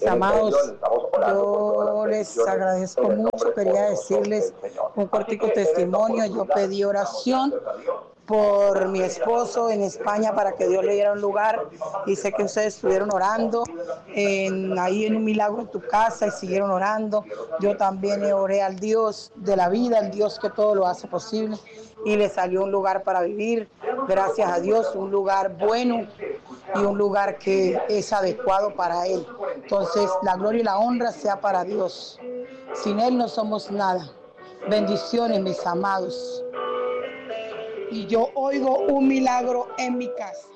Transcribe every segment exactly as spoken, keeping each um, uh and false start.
amados, yo les agradezco mucho. Quería decirles un cortico testimonio. Yo pedí oración por mi esposo en España para que Dios le diera un lugar, y sé que ustedes estuvieron orando en, ahí en Un Milagro en Tu Casa, y siguieron orando. Yo también oré al Dios de la vida, al Dios que todo lo hace posible, y le salió un lugar para vivir, gracias a Dios, un lugar bueno y un lugar que es adecuado para él. Entonces la gloria y la honra sea para Dios. Sin él no somos nada. Bendiciones, mis amados. Y yo oigo un milagro en mi casa.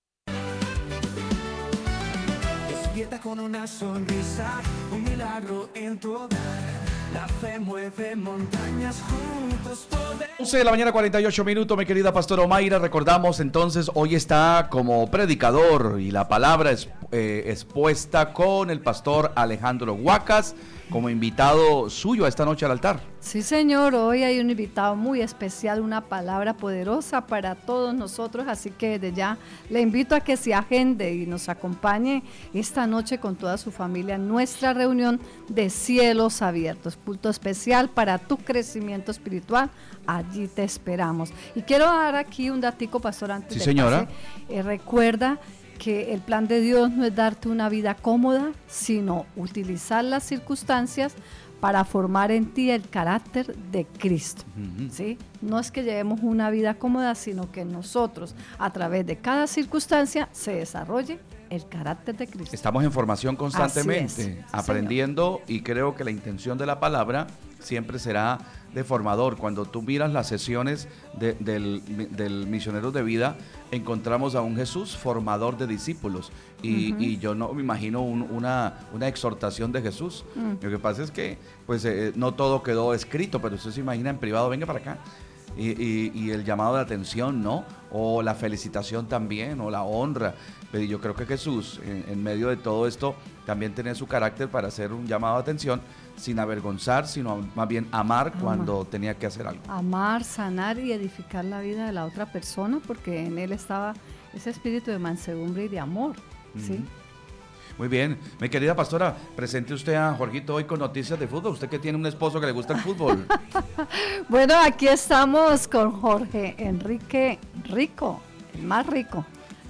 Despierta con una sonrisa, un milagro en tu hogar. La fe mueve montañas, juntos podemos. once de la mañana, cuarenta y ocho minutos, mi querida pastora Omaira. Recordamos entonces, hoy está como predicador y la palabra es eh, expuesta con el pastor Alejandro Huacas como invitado suyo esta noche al altar. Sí, señor, hoy hay un invitado muy especial, una palabra poderosa para todos nosotros, así que desde ya le invito a que se agende y nos acompañe esta noche con toda su familia en nuestra reunión de Cielos Abiertos, culto especial para tu crecimiento espiritual. Allí te esperamos. Y quiero dar aquí un datico, pastor, antes sí, de señora. pase. Eh, recuerda que el plan de Dios no es darte una vida cómoda, sino utilizar las circunstancias para formar en ti el carácter de Cristo, uh-huh. ¿sí? No es que llevemos una vida cómoda, sino que nosotros, a través de cada circunstancia, se desarrolle el carácter de Cristo. Estamos en formación constantemente, es, sí, aprendiendo, señor. Y creo que la intención de la palabra siempre será de formador. Cuando tú miras las sesiones de, del, del Misioneros de Vida, encontramos a un Jesús formador de discípulos, y, uh-huh. y yo no me imagino un, una, una exhortación de Jesús. Uh-huh. Lo que pasa es que pues eh, no todo quedó escrito, pero usted se imagina en privado, venga para acá, y, y, y el llamado de atención, ¿no? O la felicitación también, o la honra. Pero yo creo que Jesús, en, en medio de todo esto, también tenía su carácter para hacer un llamado de atención sin avergonzar, sino más bien amar, amar cuando tenía que hacer algo. Amar, sanar y edificar la vida de la otra persona, porque en él estaba ese espíritu de mansedumbre y de amor, ¿sí? Uh-huh. Muy bien, mi querida pastora, presente usted a Jorgito hoy con noticias de fútbol. Usted que tiene un esposo que le gusta el fútbol. Bueno, aquí estamos con Jorge Enrique Rico, el más rico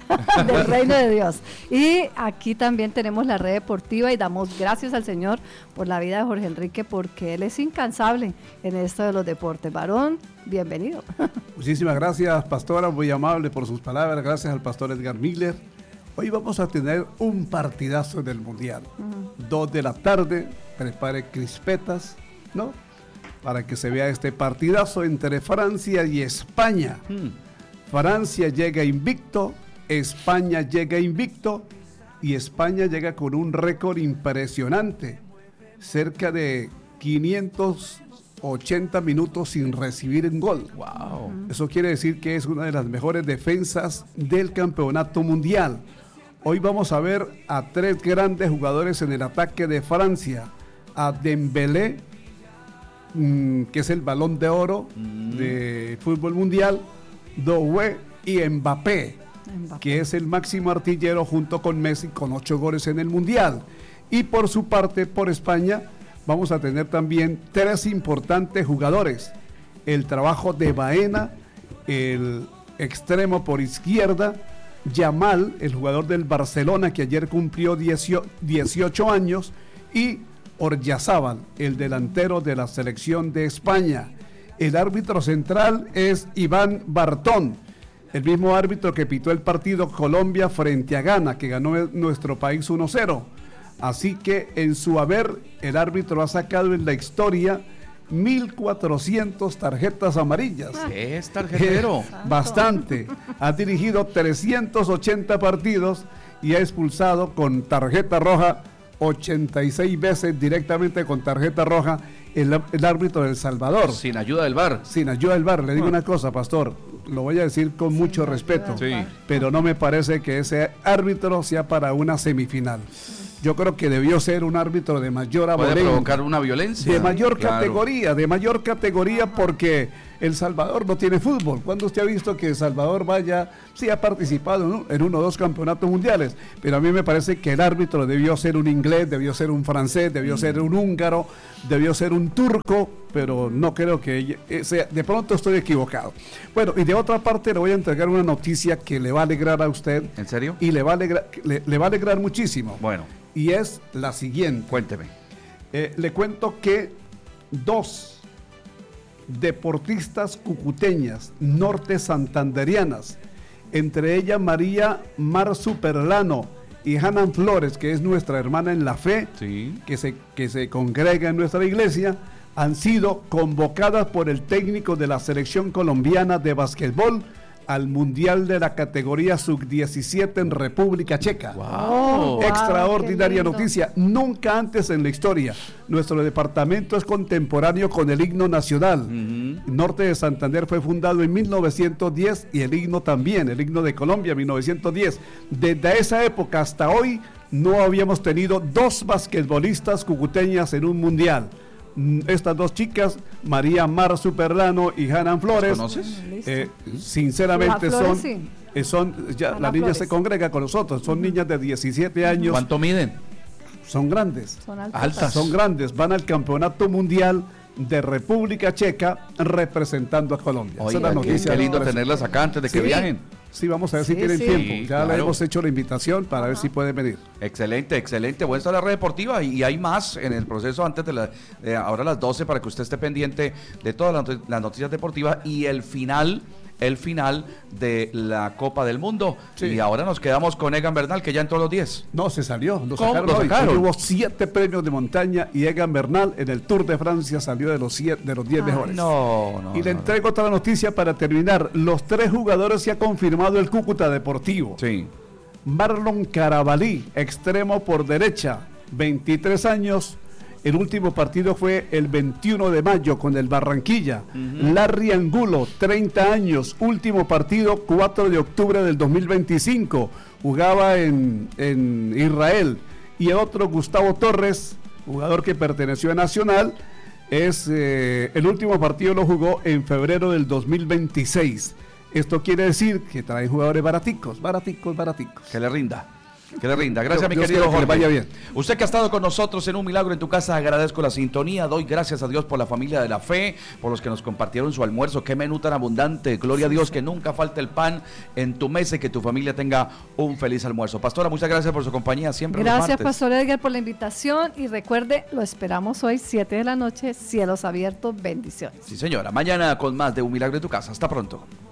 del reino de Dios. Y aquí también tenemos la red deportiva y damos gracias al Señor por la vida de Jorge Enrique, porque él es incansable en esto de los deportes. Varón, bienvenido. Muchísimas gracias, pastora, muy amable por sus palabras. Gracias al pastor Edgar Miller. Hoy vamos a tener un partidazo del Mundial. Uh-huh. Dos de la tarde, prepare crispetas, ¿no? Para que se vea este partidazo entre Francia y España. Uh-huh. Francia llega invicto, España llega invicto, y España llega con un récord impresionante. Cerca de quinientos ochenta minutos sin recibir un gol. Wow. Eso quiere decir que es una de las mejores defensas del campeonato mundial. Hoy vamos a ver a tres grandes jugadores en el ataque de Francia. A Dembélé, mmm, que es el Balón de Oro mm. de fútbol mundial, Doué y Mbappé, Mbappé, que es el máximo artillero junto con Messi con ocho goles en el mundial. Y por su parte, por España, vamos a tener también tres importantes jugadores. El trabajo de Baena, el extremo por izquierda, Yamal, el jugador del Barcelona que ayer cumplió dieciocho años, y Oryazábal, el delantero de la selección de España. El árbitro central es Iván Bartón, el mismo árbitro que pitó el partido Colombia frente a Ghana, que ganó nuestro país uno cero. Así que en su haber, el árbitro ha sacado en la historia mil cuatrocientas tarjetas amarillas. Es tarjetero. Bastante. Ha dirigido trescientos ochenta partidos y ha expulsado con tarjeta roja ochenta y seis veces directamente con tarjeta roja el, el árbitro de El Salvador. Sin ayuda del V A R. Sin ayuda del V A R. Le digo una cosa, pastor, lo voy a decir con Sin mucho respeto, sí. pero no me parece que ese árbitro sea para una semifinal. Yo creo que debió ser un árbitro de mayor abolengo. Puede provocar una violencia. De mayor claro. categoría, de mayor categoría, porque El Salvador no tiene fútbol. ¿Cuándo usted ha visto que El Salvador vaya? Sí, ha participado en, un, en uno o dos campeonatos mundiales, pero a mí me parece que el árbitro debió ser un inglés, debió ser un francés, debió mm. ser un húngaro, debió ser un turco, pero no creo que sea, de pronto estoy equivocado. Bueno, y de otra parte le voy a entregar una noticia que le va a alegrar a usted. ¿En serio? Y le va a alegrar, le, le va a alegrar muchísimo. Bueno. Y es la siguiente. Cuénteme. Eh, le cuento que dos deportistas cucuteñas, norte santanderianas, entre ellas María Mar Superlano y Hanan Flores, que es nuestra hermana en la fe, sí. que, se, que se congrega en nuestra iglesia, han sido convocadas por el técnico de la selección colombiana de básquetbol al Mundial de la categoría sub diecisiete en República Checa. Wow. Extraordinaria wow, noticia. Nunca antes en la historia nuestro departamento es contemporáneo con el himno nacional. Uh-huh. Norte de Santander fue fundado en mil novecientos diez y el himno también, el himno de Colombia, mil novecientos diez. Desde esa época hasta hoy no habíamos tenido dos basquetbolistas cucuteñas en un mundial. Estas dos chicas, María Mar Superlano y Hanan Flores, ¿conoces? Eh, sinceramente Flores, son, sí. eh, son ya Ana la niña Flores. se congrega con nosotros, son niñas de diecisiete años. ¿Cuánto miden? Son grandes, Son altas. Altas. son grandes, van al campeonato mundial de República Checa representando a Colombia. Oye, esa es la qué, noticia. qué lindo de tenerlas acá antes de que Sí. viajen. Sí, vamos a ver Sí, si tienen sí. tiempo. Sí, Ya le claro. hemos hecho la invitación para ver si pueden venir. Excelente, excelente. Bueno, esta es la red deportiva y, y hay más en el proceso antes de la, eh, ahora a las doce para que usted esté pendiente de todas las, not- las noticias deportivas y el final, el final de la Copa del Mundo. Sí. Y ahora nos quedamos con Egan Bernal, que ya entró a los diez. No, se salió, lo ¿Cómo? sacaron ¿Lo hoy. sacaron? Hoy hubo siete premios de montaña y Egan Bernal en el Tour de Francia salió de los siete, de los diez Ay, mejores. No, no. Y le no, entrego otra noticia para terminar. Los tres jugadores se ha confirmado el Cúcuta Deportivo. no. Sí. Marlon Carabalí, extremo por derecha, veintitrés años. El último partido fue el veintiuno de mayo con el Barranquilla. Uh-huh. Larry Angulo, treinta años, último partido cuatro de octubre del dos mil veinticinco. Jugaba en, en Israel. Y el otro, Gustavo Torres, jugador que perteneció a Nacional, es eh, el último partido lo jugó en febrero del dos mil veintiséis. Esto quiere decir que traen jugadores baraticos, baraticos, baraticos. Que le rinda. Que le rinda. Gracias, Dios, mi Dios querido quiera que Jorge. le vaya bien. Usted que ha estado con nosotros en Un Milagro en tu Casa, agradezco la sintonía. Doy gracias a Dios por la familia de la fe, por los que nos compartieron su almuerzo. Qué menú tan abundante. Gloria a Dios, que nunca falte el pan en tu mesa y que tu familia tenga un feliz almuerzo. Pastora, muchas gracias por su compañía. Siempre los Gracias, martes. Pastor Edgar, por la invitación. Y recuerde, lo esperamos hoy, siete de la noche, cielos abiertos, bendiciones. Sí, señora. Mañana con más de Un Milagro en tu Casa. Hasta pronto.